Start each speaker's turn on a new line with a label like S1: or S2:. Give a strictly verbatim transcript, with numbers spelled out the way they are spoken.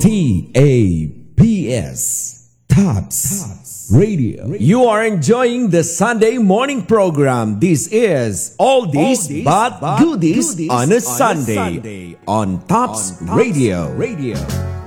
S1: T A P S, Tops Radio. You are enjoying the Sunday morning program. This is Oldies, Oldies but, but Goodies, goodies on a Sunday, Sunday on Tops, on Tops Radio. Radio.